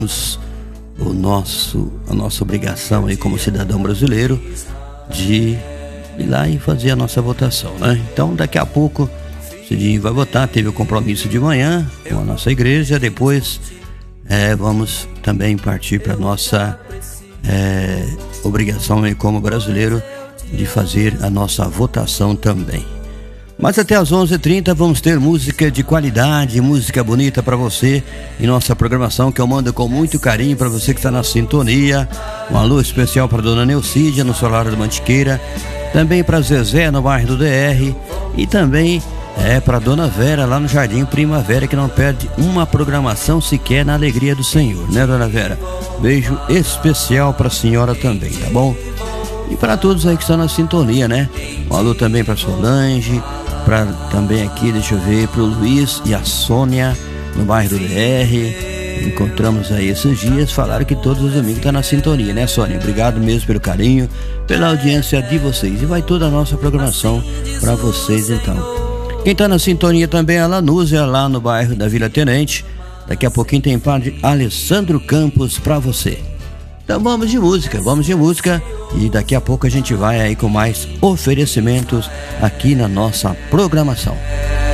a nossa obrigação aí como cidadão brasileiro de ir lá e fazer a nossa votação, né? Então daqui a pouco o Cidinho vai votar, teve o compromisso de manhã com a nossa igreja, depois vamos também partir para a nossa obrigação aí como brasileiro de fazer a nossa votação também. Mas até às 11h30 vamos ter música de qualidade, música bonita para você em nossa programação, que eu mando com muito carinho para você que está na sintonia. Um alô especial para Dona Neucídia no Solar da Mantiqueira, também para Zezé no bairro do DR e também para Dona Vera lá no Jardim Primavera, que não perde uma programação sequer na alegria do Senhor, né, Dona Vera? Beijo especial para a senhora também, tá bom? E para todos aí que estão na sintonia, né? Um alô também para Solange, para também aqui, deixa eu ver, pro Luiz e a Sônia no bairro do DR. Encontramos aí esses dias, falaram que todos os domingos tá na sintonia, né, Sônia? Obrigado mesmo pelo carinho, pela audiência de vocês. E vai toda a nossa programação para vocês, então. Quem tá na sintonia também é a Lanúzia, lá no bairro da Vila Tenente. Daqui a pouquinho tem Padre Alessandro Campos para você. Então vamos de música e daqui a pouco a gente vai aí com mais oferecimentos aqui na nossa programação.